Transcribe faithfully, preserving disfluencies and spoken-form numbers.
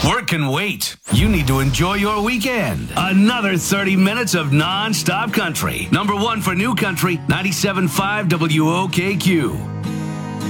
Work can wait. You need to enjoy your weekend. Another thirty minutes of non-stop country. Number one for New Country, ninety-seven point five W O K Q.